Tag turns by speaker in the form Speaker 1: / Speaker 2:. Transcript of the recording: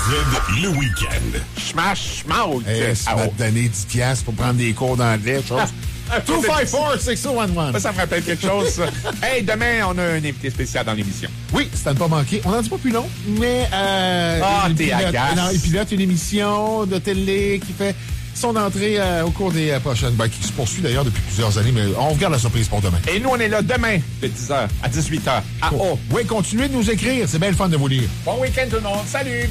Speaker 1: Z, le week-end.
Speaker 2: Smash, mouth.
Speaker 3: Ça va te donner 10$ pour prendre des cours d'anglais, chose. 254-6011.
Speaker 2: Ça me rappelle quelque chose, ça. Hey, demain, on a un invité spécial dans l'émission.
Speaker 3: Oui, c'est à ne pas manquer. On n'en dit pas plus long, mais...
Speaker 2: t'es agace.
Speaker 3: Non, il pilote une émission de télé qui fait son entrée au cours des prochaines... qui se poursuit d'ailleurs depuis plusieurs années, mais on regarde la surprise pour demain.
Speaker 2: Et nous, on est là demain, de 10h à 18h.
Speaker 3: Oui, continuez de nous écrire. C'est bien le fun de vous lire.
Speaker 2: Bon week-end, tout le monde. Salut!